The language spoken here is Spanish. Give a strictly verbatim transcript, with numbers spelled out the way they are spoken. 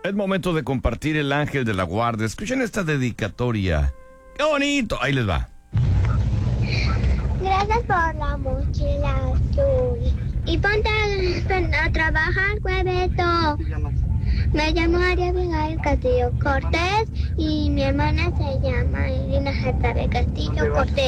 Es momento de compartir el ángel de la guardia. Escuchen esta dedicatoria. ¡Qué bonito! Ahí les va. Gracias por la mochila azul. Y ponte a, a trabajar, Cueveto. Me llamo María Abigail Castillo Cortés y mi hermana se llama Irina Jeta de Castillo Cortés.